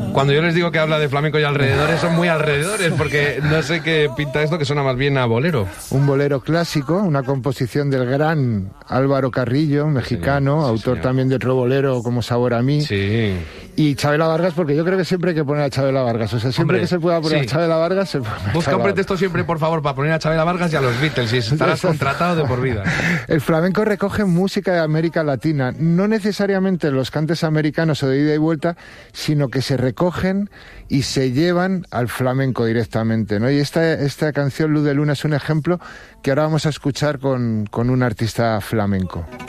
Cuando yo les digo que habla de flamenco y alrededores, son muy alrededores, porque no sé qué pinta esto, que suena más bien a bolero. Un bolero clásico, una composición del gran Álvaro Carrillo, mexicano, sí, autor señor. también de otro bolero como Sabor a mí. Sí. Y Chabela Vargas, porque yo creo que siempre hay que poner a Chabela Vargas. O sea, siempre Hombre, que se pueda poner sí. a Chabela Vargas, se pone a Busca Chabela un Vargas. pretexto siempre, por favor, para poner a Chabela Vargas y a los Beatles, y estarás contratado de por vida. El flamenco recoge música de América Latina, no necesariamente los cantes americanos o de ida y vuelta, sino que se recogen y se llevan al flamenco directamente, ¿no? Y esta canción, Luz de Luna, es un ejemplo que ahora vamos a escuchar con un artista flamenco.